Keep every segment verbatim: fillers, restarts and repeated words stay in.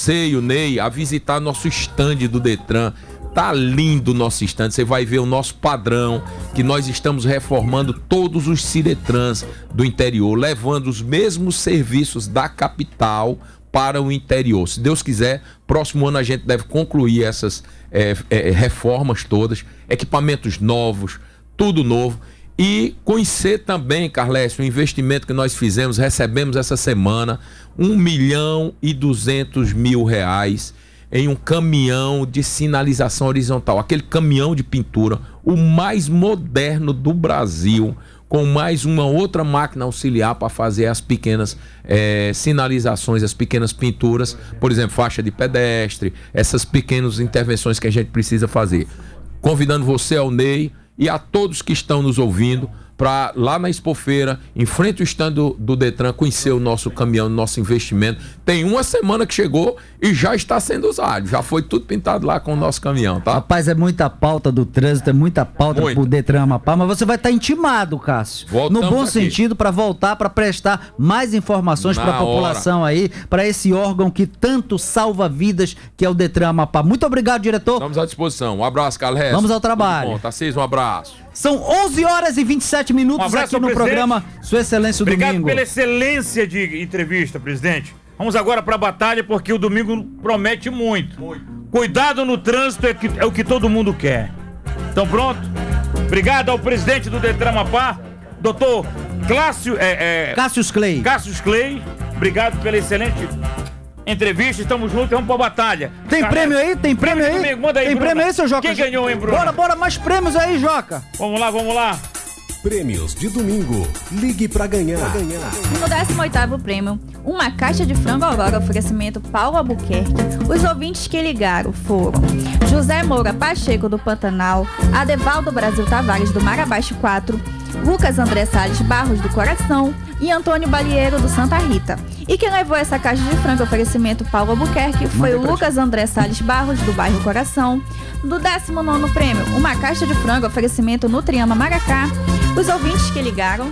você e o Ney a visitar nosso estande do Detran. Tá lindo o nosso estande, você vai ver o nosso padrão, que nós estamos reformando todos os Ciretrans do interior, levando os mesmos serviços da capital para o interior. Se Deus quiser, próximo ano a gente deve concluir essas é, é, reformas todas, equipamentos novos, tudo novo. E conhecer também, Carlécio, o investimento que nós fizemos, recebemos essa semana um milhão e duzentos mil reais em um caminhão de sinalização horizontal, aquele caminhão de pintura, o mais moderno do Brasil, com mais uma outra máquina auxiliar para fazer as pequenas é, sinalizações, as pequenas pinturas, por exemplo, faixa de pedestre, essas pequenas intervenções que a gente precisa fazer. Convidando você, ao Ney, e a todos que estão nos ouvindo, para lá na Expofeira, em frente ao stand do, do Detran, conhecer o nosso caminhão, nosso investimento. Tem uma semana que chegou e já está sendo usado. Já foi tudo pintado lá com o nosso caminhão, tá? Rapaz, é muita pauta do trânsito, é muita pauta pro Detran Amapá, mas você vai estar intimado, Cássio. Voltamos no bom aqui. sentido, para voltar, para prestar mais informações para a população hora. aí, para esse órgão que tanto salva vidas, que é o Detran Amapá. Muito obrigado, diretor. Estamos à disposição. Um abraço, Carlécio. Vamos ao trabalho. Bom, Tarcísio, um abraço. São onze horas e vinte e sete minutos Um abraço aqui no ao programa Sua Excelência o Obrigado Domingo. pela excelência de entrevista, presidente. Vamos agora para a batalha, porque o domingo promete muito. muito. Cuidado no trânsito é, que, é o que todo mundo quer. Então pronto? Obrigado ao presidente do Detran Amapá, doutor Clássio, é, é, Cássius Clay. Cássius Clay. Obrigado pela excelente entrevista. Estamos juntos, vamos pra batalha. Tem Caralho. prêmio aí? Tem prêmio aí? Domingo, manda aí, Tem Bruna. prêmio aí, seu Joca? Quem ganhou, hein, Bruno? Bora, bora, mais prêmios aí, Joca. Vamos lá, vamos lá. Prêmios de domingo. Ligue pra ganhar. No décimo oitavo prêmio, uma caixa de frango Aurora, oferecimento Paulo Albuquerque. Os ouvintes que ligaram foram José Moura Pacheco, do Pantanal, Adevaldo Brasil Tavares, do Mar Abaixo quatro, Lucas André Salles Barros, do Coração, e Antônio Balieiro, do Santa Rita. E quem levou essa caixa de frango, oferecimento Paulo Albuquerque, foi o Lucas André Salles Barros, do bairro Coração. Do décimo nono prêmio, uma caixa de frango, oferecimento Nutriama Maracá. Os ouvintes que ligaram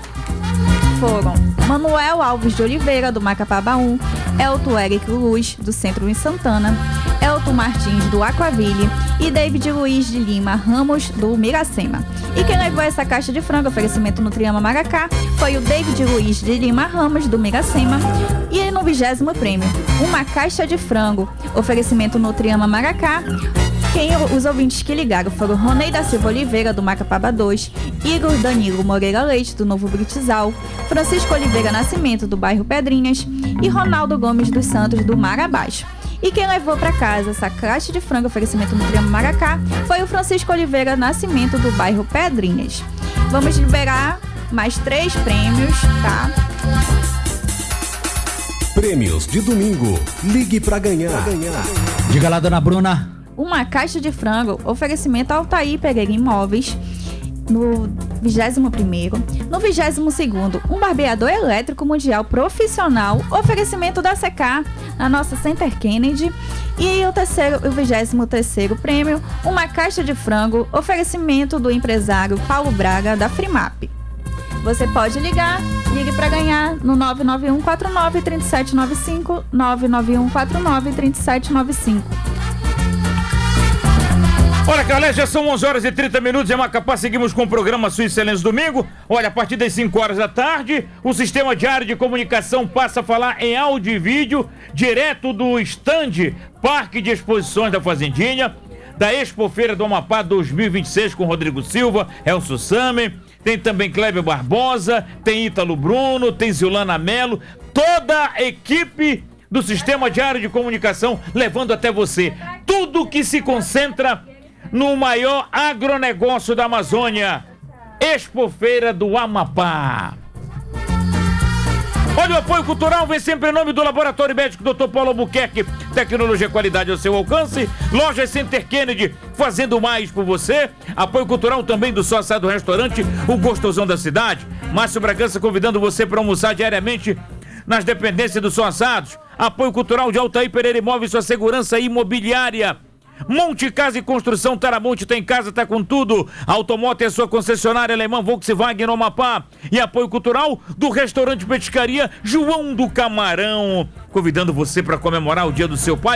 foram Manuel Alves de Oliveira, do Macapaba um, Elton Eric Luz, do Centro em Santana, Elton Martins, do Aquaville, e David Luiz de Lima Ramos, do Miracema. E quem levou essa caixa de frango, oferecimento Nutriama Maracá, foi o David Luiz de Lima Ramos, do Miracema. E no vigésimo prêmio, uma caixa de frango, oferecimento Nutriama Maracá. Quem, os ouvintes que ligaram foram Ronei da Silva Oliveira, do Macapaba dois, Igor Danilo Moreira Leite, do Novo Britizal, Francisco Oliveira Nascimento, do bairro Pedrinhas, e Ronaldo Gomes dos Santos, do Mar Abaixo. E quem levou para casa essa caixa de frango, oferecimento no Triângulo Maracá, foi o Francisco Oliveira Nascimento, do bairro Pedrinhas. Vamos liberar mais três prêmios, tá? Prêmios de domingo. Ligue pra ganhar. Diga lá, dona Bruna. Uma caixa de frango, oferecimento Altair Pereira Imóveis, no vigésimo primeiro. No vigésimo segundo, um barbeador elétrico mundial profissional, oferecimento da C K, na nossa Center Kennedy. E o terceiro, o vigésimo terceiro prêmio, uma caixa de frango, oferecimento do empresário Paulo Braga, da Frimap. Você pode ligar, ligue para ganhar no nove nove um quatro nove três sete nove cinco, nove nove um quatro nove três sete nove cinco. Olha, galera, já são onze horas e trinta minutos em Macapá, seguimos com o programa Sua Excelência Domingo. Olha, a partir das cinco horas da tarde, o Sistema Diário de Comunicação passa a falar em áudio e vídeo, direto do estande Parque de Exposições da Fazendinha, da Expofeira do Amapá dois mil e vinte e seis, com Rodrigo Silva, Elcio Same, tem também Kleber Barbosa, tem Ítalo Bruno, tem Zilana Melo, toda a equipe do Sistema Diário de Comunicação levando até você tudo que se concentra no maior agronegócio da Amazônia, Expofeira do Amapá. Olha, o apoio cultural vem sempre em nome do Laboratório Médico doutor Paulo Albuquerque, tecnologia e qualidade ao seu alcance. Loja Center Kennedy, fazendo mais por você. Apoio cultural também do Só Assado Restaurante, o gostosão da cidade. Márcio Bragança convidando você para almoçar diariamente nas dependências do Só Assados. Apoio cultural de Altair Pereira Imóveis, sua segurança imobiliária. Monte Casa e Construção, Taramonte tem casa, tá com tudo. Automoto é sua concessionária alemã Volkswagen no Amapá. E apoio cultural do restaurante Petiscaria João do Camarão, convidando você para comemorar o dia do seu pai.